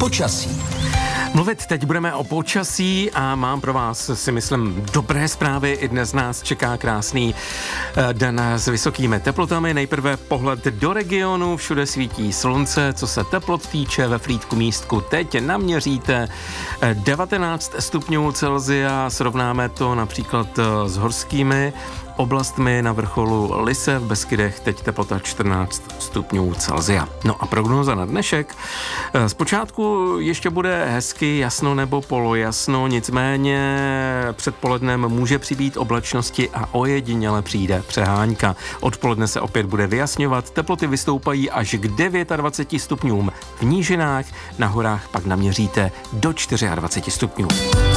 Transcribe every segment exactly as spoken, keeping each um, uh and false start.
Počasí. Mluvit teď budeme o počasí a mám pro vás, si myslím, dobré zprávy. I dnes nás čeká krásný den s vysokými teplotami. Nejprve pohled do regionu, všude svítí slunce. Co se teplot týče, ve Frýdku Místku teď naměříte devatenáct stupňů Celsia. Srovnáme to například s horskými oblastmi na vrcholu Lise v Beskydech, teď teplota čtrnáct stupňů Celsia. No a prognóza na dnešek. Zpočátku ještě bude hezky jasno nebo polojasno, nicméně předpolednem může přibýt oblačnosti a ojediněle přijde přehánka. Odpoledne se opět bude vyjasňovat, teploty vystoupají až k dvaceti devíti stupňům v nížinách, na horách pak naměříte do dvaceti čtyři stupňů.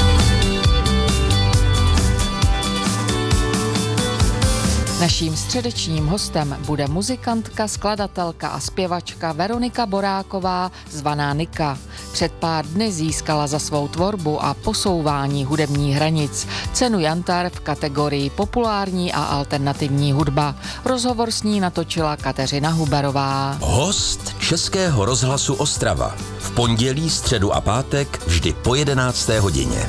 Naším středečním hostem bude muzikantka, skladatelka a zpěvačka Veronika Boráková, zvaná Nika. Před pár dny získala za svou tvorbu a posouvání hudebních hranic cenu Jantar v kategorii populární a alternativní hudba. Rozhovor s ní natočila Kateřina Huberová. Host Českého rozhlasu Ostrava. V pondělí, středu a pátek vždy po jedenácté hodině.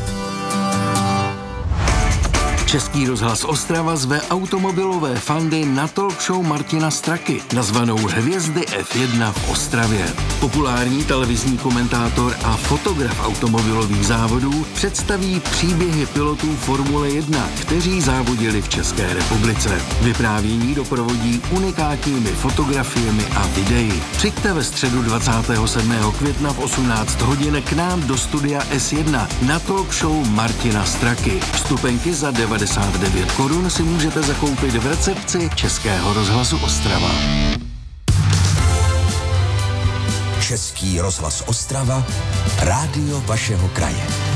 Český rozhlas Ostrava zve automobilové fandy na talk show Martina Straky, nazvanou Hvězdy F jedna v Ostravě. Populární televizní komentátor a fotograf automobilových závodů představí příběhy pilotů Formule jedna, kteří závodili v České republice. Vyprávění doprovodí unikátními fotografiemi a videí. Přijďte ve středu dvacátého sedmého května v osmnáct hodin k nám do studia S jedna na talk show Martina Straky. Vstupenky za devadesát devět korun si můžete zakoupit v recepci Českého rozhlasu Ostrava. Český rozhlas Ostrava, rádio vašeho kraje.